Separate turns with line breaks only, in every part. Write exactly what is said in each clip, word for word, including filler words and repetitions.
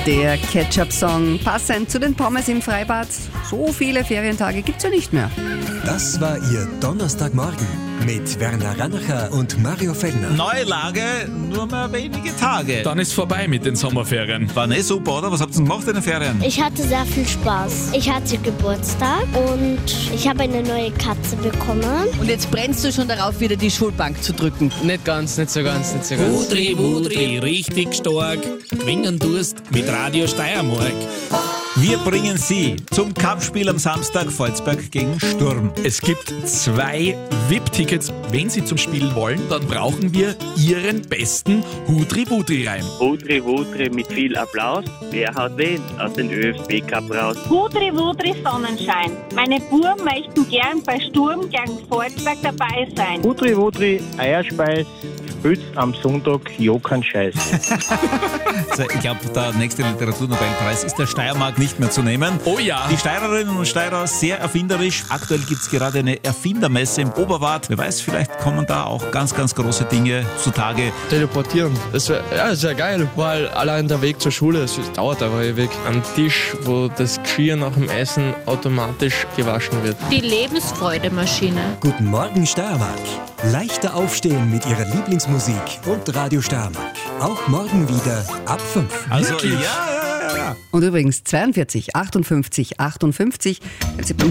Der Ketchup-Song, passend zu den Pommes im Freibad. So viele Ferientage gibt's ja nicht mehr.
Das war Ihr Donnerstagmorgen mit Werner Rannacher und Mario Fellner.
Neue Lage, nur mehr wenige Tage.
Dann ist vorbei mit den Sommerferien.
War nicht super, oder? Was habt ihr denn gemacht in den Ferien?
Ich hatte sehr viel Spaß. Ich hatte Geburtstag und ich habe eine neue Katze bekommen.
Und jetzt brennst du schon darauf, wieder die Schulbank zu drücken.
Nicht ganz, nicht so ganz, nicht so ganz.
Wudri, Wudri, richtig stark. Gewingen tust mit Radio Steiermark.
Wir bringen Sie zum Cup-Spiel am Samstag Volzberg gegen Sturm.
Es gibt zwei V I P-Tickets. Wenn Sie zum Spiel wollen, dann brauchen wir Ihren besten Hudri-Wudri-Reim.
Hudri Wudri mit viel Applaus. Wer haut wen aus den Ö F B Cup raus?
Hudri Wudri Sonnenschein. Meine Buben möchten gern bei Sturm gegen Volzberg dabei sein.
Hudri Wudri Eierspeis. Spitz am Sonntag, ja kein Scheiß.
Also ich glaube, der nächste Literaturnobelpreis ist der Steiermark nicht mehr zu nehmen.
Oh ja.
Die Steirerinnen und Steirer sehr erfinderisch. Aktuell gibt es gerade eine Erfindermesse im Oberwart. Wer weiß, vielleicht kommen da auch ganz, ganz große Dinge zutage.
Teleportieren, das wäre ja, wär geil, weil allein der Weg zur Schule, das dauert aber ewig. Ein Tisch, wo das Geschirr nach dem Essen automatisch gewaschen wird.
Die Lebensfreudemaschine.
Guten Morgen Steiermark. Leichter aufstehen mit Ihrer Lieblingsmusik und Radio Steiermark. Auch morgen wieder ab fünf.
Also ja, ja, ja, ja.
Und übrigens zweiundvierzig, achtundfünfzig, achtundfünfzig, wenn Sie beim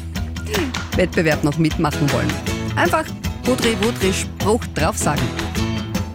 Hudri-Wudri-Wettbewerb noch mitmachen wollen. Einfach Hudri-Wudri-Spruch drauf sagen.